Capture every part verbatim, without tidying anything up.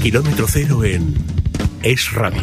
Kilómetro cero en Es Radio.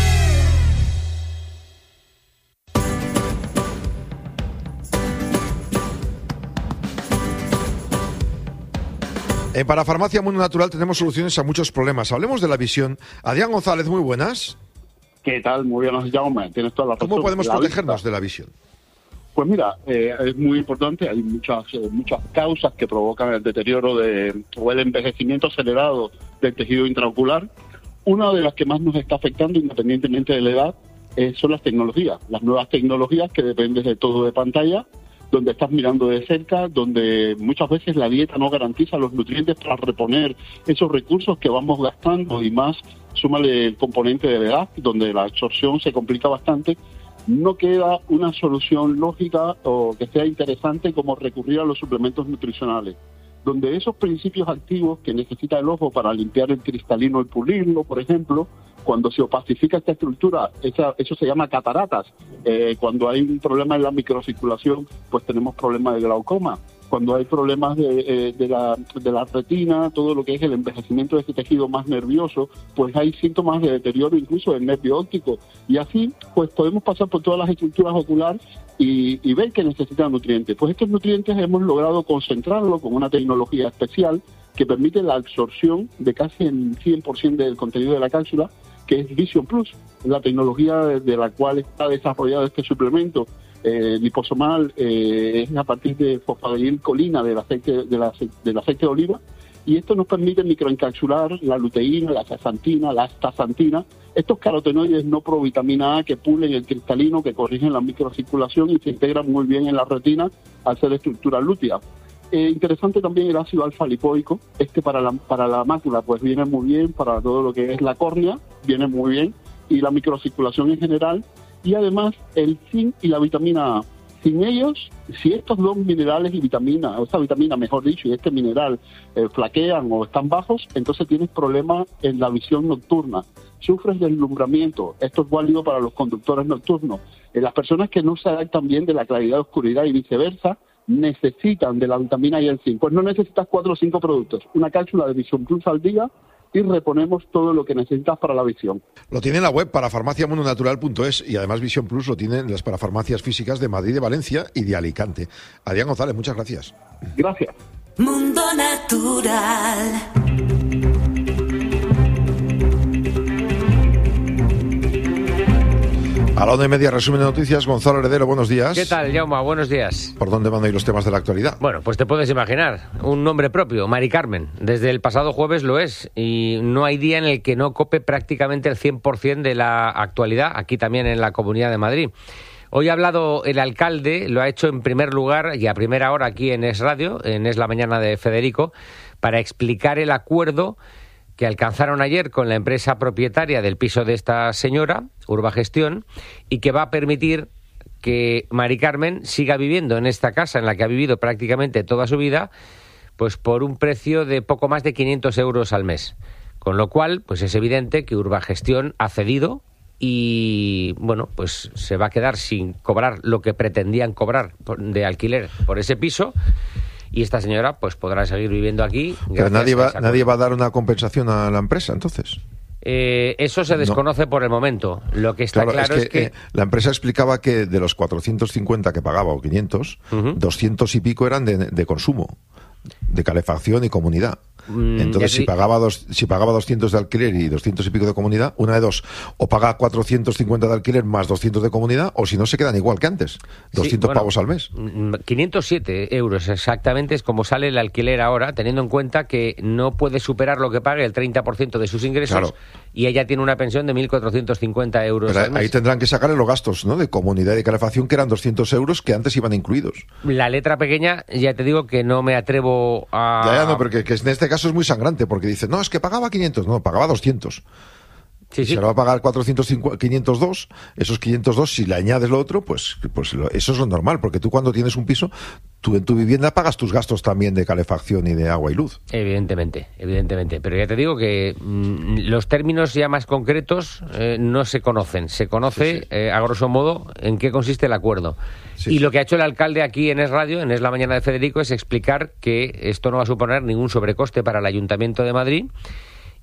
En Parafarmacia Mundo Natural tenemos soluciones a muchos problemas. Hablemos de la visión. Adrián González, muy buenas. ¿Qué tal? Muy buenos, Jaume. Tienes toda la razón. ¿Cómo podemos la protegernos vista. de la visión? Pues mira, eh, es muy importante. Hay muchas eh, muchas causas que provocan el deterioro de, o el envejecimiento acelerado del tejido intraocular. Una de las que más nos está afectando, independientemente de la edad, eh, son las tecnologías. Las nuevas tecnologías que dependen de todo de pantalla, donde estás mirando de cerca, donde muchas veces la dieta no garantiza los nutrientes para reponer esos recursos que vamos gastando, y más súmale el componente de la edad, donde la absorción se complica bastante. No queda una solución lógica o que sea interesante como recurrir a los suplementos nutricionales, donde esos principios activos que necesita el ojo para limpiar el cristalino y pulirlo, por ejemplo, cuando se opacifica esta estructura, esa, eso se llama cataratas. Eh, cuando hay un problema en la microcirculación, pues tenemos problemas de glaucoma. Cuando hay problemas de, eh, de, la, de la retina, todo lo que es el envejecimiento de este tejido más nervioso, pues hay síntomas de deterioro incluso del nervio óptico. Y así, pues podemos pasar por todas las estructuras oculares y, y ver que necesitan nutrientes. Pues estos nutrientes hemos logrado concentrarlo con una tecnología especial que permite la absorción de casi el cien por ciento del contenido de la cápsula, que es Vision Plus, la tecnología de la cual está desarrollado este suplemento. Eh, liposomal eh, es a partir de fosfatidilcolina del aceite, del aceite, del aceite de oliva, y esto nos permite microencapsular la luteína, la zeaxantina, la astaxantina, estos carotenoides no provitamina A que pulen el cristalino, que corrigen la microcirculación y se integran muy bien en la retina al ser estructura lútea. Eh, interesante también el ácido alfa-lipoico, este para la, para la mácula pues viene muy bien, para todo lo que es la córnea viene muy bien, y la microcirculación en general. Y además el zinc y la vitamina A. Sin ellos, si estos dos minerales y vitamina, o esta vitamina mejor dicho, y este mineral eh, flaquean o están bajos, entonces tienes problemas en la visión nocturna. Sufres deslumbramiento. Esto es válido para los conductores nocturnos. En las personas que no se adaptan bien de la claridad a oscuridad y viceversa, necesitan de la vitamina y el zinc. Pues no necesitas cuatro o cinco productos. Una cápsula de Vision Plus al día y reponemos todo lo que necesitas para la visión. Lo tiene en la web parafarmacia mundo natural punto es, y además Vision Plus lo tienen en las parafarmacias físicas de Madrid, de Valencia y de Alicante. Adrián González, muchas gracias. Gracias. Mundo Natural. A la una y media, resumen de noticias. Gonzalo Heredero, buenos días. ¿Qué tal, Jaume? Buenos días. ¿Por dónde van a ir los temas de la actualidad? Bueno, pues te puedes imaginar, un nombre propio, Mari Carmen. Desde el pasado jueves lo es, y no hay día en el que no cope prácticamente el cien por ciento de la actualidad, aquí también en la Comunidad de Madrid. Hoy ha hablado el alcalde, lo ha hecho en primer lugar y a primera hora aquí en Es Radio, en Es la Mañana de Federico, para explicar el acuerdo que alcanzaron ayer con la empresa propietaria del piso de esta señora, Urbagestión, y que va a permitir que Mari Carmen siga viviendo en esta casa en la que ha vivido prácticamente toda su vida, pues por un precio de poco más de quinientos euros al mes. Con lo cual, pues es evidente que Urbagestión ha cedido y, bueno, pues se va a quedar sin cobrar lo que pretendían cobrar de alquiler por ese piso. Y esta señora pues podrá seguir viviendo aquí. Pero nadie va, nadie va a dar una compensación a la empresa, entonces. Eh, eso se desconoce no. por el momento. Lo que está claro, claro es que, es que... Eh, la empresa explicaba que de los cuatrocientos cincuenta que pagaba, o quinientos, uh-huh. doscientos y pico eran de, de consumo, de calefacción y comunidad. Entonces, si pagaba dos, si pagaba doscientos de alquiler y doscientos y pico de comunidad, una de dos, o paga cuatrocientos cincuenta de alquiler más doscientos de comunidad, o si no, se quedan igual que antes, doscientos sí, bueno, pavos al mes. quinientos siete euros exactamente es como sale el alquiler ahora, teniendo en cuenta que no puede superar lo que pague el treinta por ciento de sus ingresos, claro. Y ella tiene una pensión de mil cuatrocientos cincuenta euros Pero al mes. Ahí tendrán que sacarle los gastos, ¿no?, de comunidad y de calefacción, que eran doscientos euros, que antes iban incluidos. La letra pequeña, ya te digo que no me atrevo a... Ya, ya, no, porque que en este caso es muy sangrante, porque dice, no, es que pagaba quinientos, no, pagaba doscientos. Sí, sí. Si ahora va a pagar cuatrocientos cincuenta, quinientos dos, esos quinientos dos, si le añades lo otro, pues, pues lo, eso es lo normal, porque tú cuando tienes un piso, tú en tu vivienda pagas tus gastos también de calefacción y de agua y luz. Evidentemente, evidentemente. Pero ya te digo que mmm, los términos ya más concretos eh, no se conocen. Se conoce, sí, sí. Eh, a grosso modo, en qué consiste el acuerdo. Sí, y sí. Lo que ha hecho el alcalde aquí en Es Radio, en Es la Mañana de Federico, es explicar que esto no va a suponer ningún sobrecoste para el Ayuntamiento de Madrid,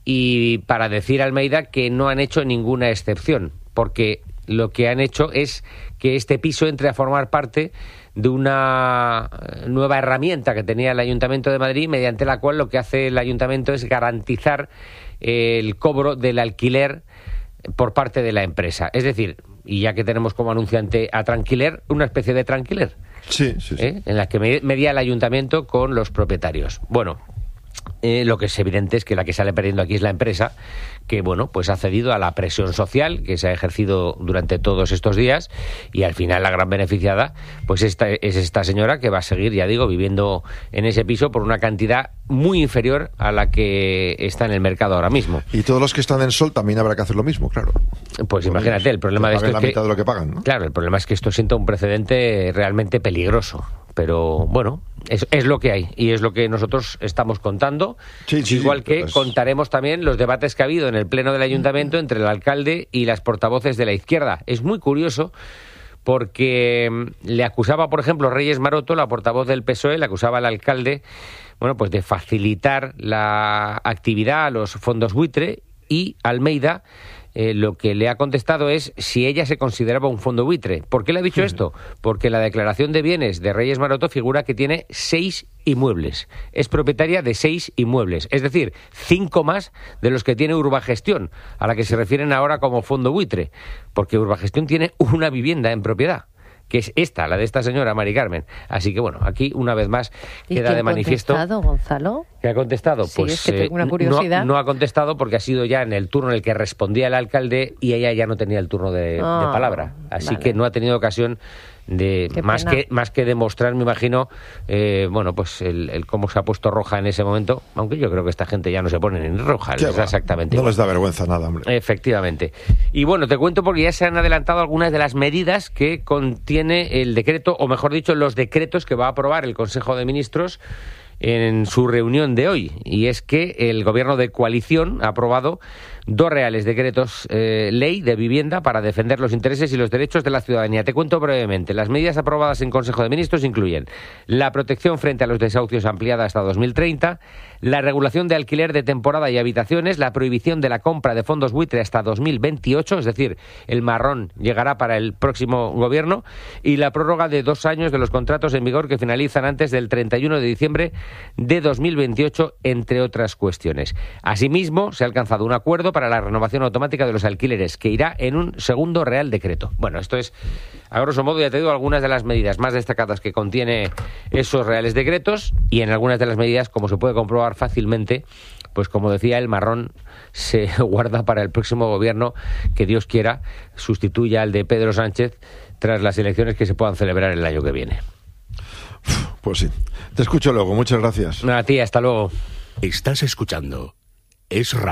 y para decir a Almeida que no han hecho ninguna excepción, porque lo que han hecho es que este piso entre a formar parte de una nueva herramienta que tenía el Ayuntamiento de Madrid, mediante la cual lo que hace el Ayuntamiento es garantizar el cobro del alquiler por parte de la empresa. Es decir, y ya que tenemos como anunciante a Tranquiler, una especie de Tranquiler, sí, sí, sí. ¿eh? en la que media el Ayuntamiento con los propietarios. Bueno, Eh, lo que es evidente es que la que sale perdiendo aquí es la empresa, que bueno, pues ha cedido a la presión social que se ha ejercido durante todos estos días, y al final la gran beneficiada pues esta, es esta señora, que va a seguir, ya digo, viviendo en ese piso por una cantidad muy inferior a la que está en el mercado ahora mismo. Y todos los que están en Sol también habrá que hacer lo mismo, claro. Pues imagínate, el problema de esto es la que, mitad de lo que pagan, ¿no? Claro, el problema es que esto sienta un precedente realmente peligroso. Pero bueno, es, es lo que hay y es lo que nosotros estamos contando, sí, sí, igual sí, que es... contaremos también los debates que ha habido en el Pleno del Ayuntamiento entre el alcalde y las portavoces de la izquierda. Es muy curioso porque le acusaba, por ejemplo, Reyes Maroto, la portavoz del P S O E, le acusaba al alcalde, bueno, pues de facilitar la actividad a los fondos buitre, y Almeida Eh, lo que le ha contestado es si ella se consideraba un fondo buitre. ¿Por qué le ha dicho esto? Porque la declaración de bienes de Reyes Maroto figura que tiene seis inmuebles. Es propietaria de seis inmuebles, es decir, cinco más de los que tiene Urbagestión, a la que se refieren ahora como fondo buitre, porque Urbagestión tiene una vivienda en propiedad, que es esta, la de esta señora, Mari Carmen. Así que, bueno, aquí, una vez más, queda de manifiesto... ¿Y qué ha contestado, Gonzalo? ¿Qué ha contestado? Sí, pues es que tengo una curiosidad. No, no ha contestado porque ha sido ya en el turno en el que respondía el alcalde y ella ya no tenía el turno de, Ah, de palabra. Así vale. que no ha tenido ocasión de Qué más pena. que más que demostrar, me imagino, eh, bueno, pues el, el cómo se ha puesto roja en ese momento, aunque yo creo que esta gente ya no se pone ni roja, ¿Qué es va? exactamente No igual. les da vergüenza nada, hombre. Efectivamente. Y bueno, te cuento porque ya se han adelantado algunas de las medidas que contiene el decreto, o mejor dicho, los decretos que va a aprobar el Consejo de Ministros en su reunión de hoy. Y es que el Gobierno de coalición ha aprobado dos reales decretos eh, ley de vivienda para defender los intereses y los derechos de la ciudadanía. Te cuento brevemente. Las medidas aprobadas en Consejo de Ministros incluyen la protección frente a los desahucios ampliada hasta dos mil treinta, la regulación de alquiler de temporada y habitaciones, la prohibición de la compra de fondos buitre hasta dos mil veintiocho, es decir, el marrón llegará para el próximo Gobierno, y la prórroga de dos años de los contratos en vigor que finalizan antes del treinta y uno de diciembre de dos mil veintiocho, entre otras cuestiones. Asimismo, se ha alcanzado un acuerdo para la renovación automática de los alquileres, que irá en un segundo Real Decreto. Bueno, esto es, a grosso modo, ya te digo, algunas de las medidas más destacadas que contiene esos Reales Decretos, y en algunas de las medidas, como se puede comprobar fácilmente, pues como decía, el marrón se guarda para el próximo Gobierno, que Dios quiera sustituya al de Pedro Sánchez tras las elecciones que se puedan celebrar el año que viene. Pues sí. Te escucho luego. Muchas gracias. A ti, hasta luego. Estás escuchando Es Radio.